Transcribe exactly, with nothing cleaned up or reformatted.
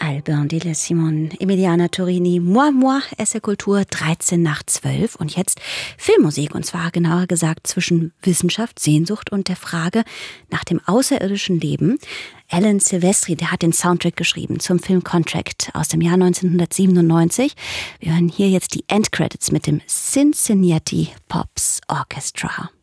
Albin de la Simone, Emiliana Torini, Moi, Moi, Esse Kultur, dreizehn nach zwölf. Und jetzt Filmmusik, und zwar genauer gesagt zwischen Wissenschaft, Sehnsucht und der Frage nach dem außerirdischen Leben. Alan Silvestri, der hat den Soundtrack geschrieben zum Film Contract aus dem Jahr neunzehnhundertsiebenundneunzig. Wir hören hier jetzt die Endcredits mit dem Cincinnati Pops Orchestra.